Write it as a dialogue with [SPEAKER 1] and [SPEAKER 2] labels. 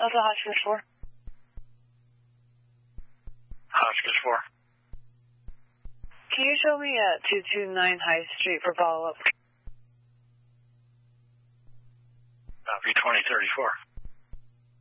[SPEAKER 1] Delta Hotchkiss 4.
[SPEAKER 2] Hotchkiss 4.
[SPEAKER 1] Can you show me at 229 High Street for follow-up?
[SPEAKER 2] Copy 2034.